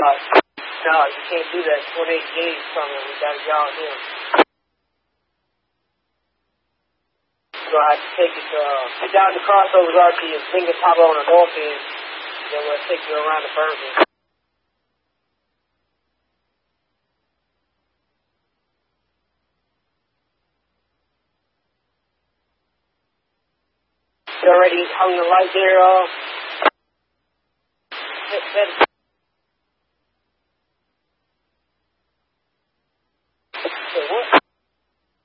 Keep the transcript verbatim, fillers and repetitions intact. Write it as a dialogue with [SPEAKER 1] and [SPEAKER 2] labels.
[SPEAKER 1] No, you can't do that. twenty-eight gauge coming. We gotta get out here. So I have to take it to, uh, get down the crossovers R P and finger top on the north end. Then we'll take you around the Bergen. You already hung the light there, uh, set, set